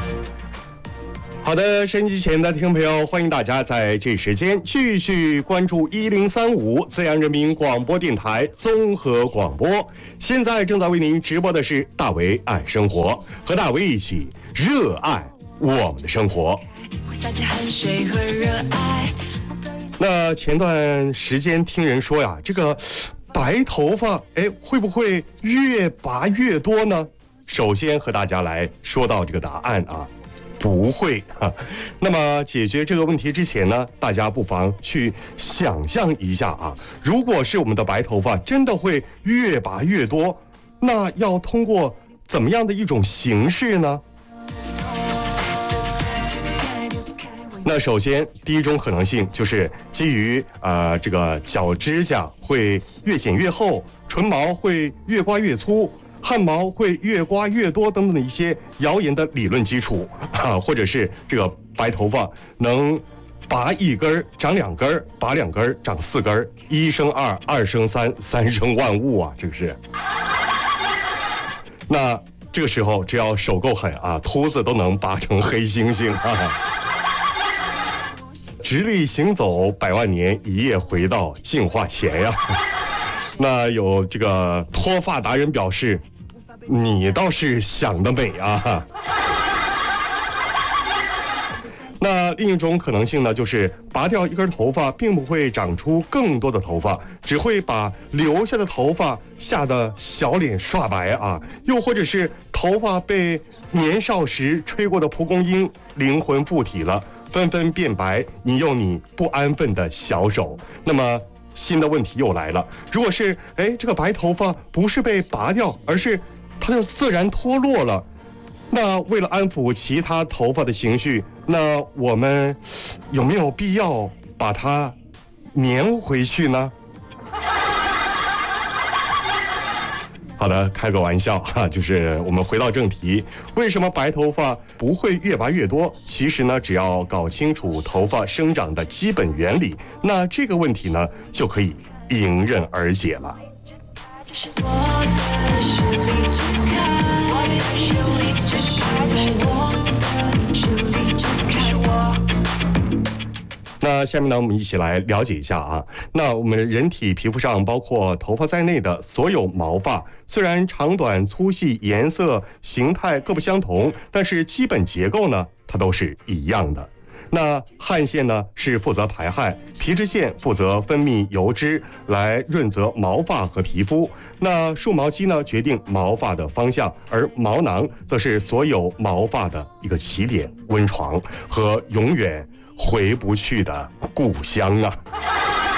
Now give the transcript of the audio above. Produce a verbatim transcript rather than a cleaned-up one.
好的，收音机前的听众朋友，欢迎大家在这时间继续关注一零三五自然人民广播电台综合广播。现在正在为您直播的是大为爱生活，和大为一起热爱我们的生活。那前段时间听人说呀，这个白头发，哎，会不会越拔越多呢？首先和大家来说到这个答案啊。不会哈，那么解决这个问题之前呢，大家不妨去想象一下啊，如果是我们的白头发真的会越拔越多，那要通过怎么样的一种形式呢？那首先第一种可能性就是基于呃这个脚指甲会越剪越厚，唇毛会越刮越粗，汗毛会越刮越多等等的一些谣言的理论基础啊，或者是这个白头发能拔一根长两根，拔两根长四根，一生二，二生三，三生万物啊，这个是。那这个时候只要手够狠啊，秃子都能拔成黑猩猩啊。直立行走百万年，一夜回到进化前呀。那有这个脱发达人表示，你倒是想得美啊。那另一种可能性呢，就是拔掉一根头发并不会长出更多的头发，只会把留下的头发吓得小脸刷白啊，又或者是头发被年少时吹过的蒲公英灵魂附体了，纷纷变白，你用你不安分的小手。那么新的问题又来了，如果是哎这个白头发不是被拔掉，而是它就自然脱落了，那为了安抚其他头发的情绪，那我们有没有必要把它粘回去呢？好的，开个玩笑哈，就是我们回到正题，为什么白头发不会越拔越多？其实呢，只要搞清楚头发生长的基本原理，那这个问题呢就可以迎刃而解了。那下面呢，我们一起来了解一下啊。那我们人体皮肤上，包括头发在内的所有毛发，虽然长短、粗细、颜色、形态各不相同，但是基本结构呢，它都是一样的。那汗腺呢是负责排汗，皮脂腺负责分泌油脂来润泽毛发和皮肤。那竖毛肌呢决定毛发的方向，而毛囊则是所有毛发的一个起点、温床和永远回不去的故乡啊。